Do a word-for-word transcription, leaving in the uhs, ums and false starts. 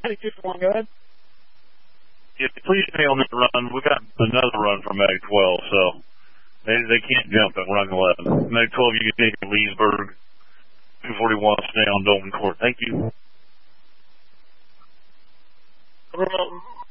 ninety-two point one, go ahead. Yeah, please stay on that run. We got another run from Mag twelve, so they they can't jump at run eleven. Mag twelve, you can take at Leesburg. two forty-one, stay on Dolman Court. Thank you. River Mountain.